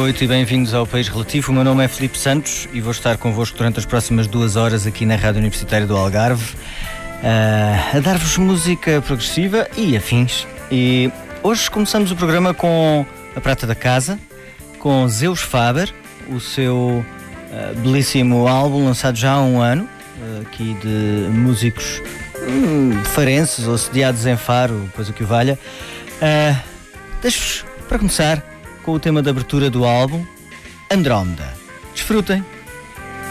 noite e bem-vindos ao País Relativo. O meu nome é Filipe Santos e vou estar convosco durante as próximas 2 horas aqui na Rádio Universitária do Algarve, a dar-vos música progressiva e afins. E hoje começamos o programa com a prata da casa, com Zeus Faber, o seu belíssimo álbum lançado já há um ano, aqui de músicos farenses ou sediados em Faro, coisa que o valha. Deixo-vos, para começar, com o tema de abertura do álbum, Andrómeda. Desfrutem!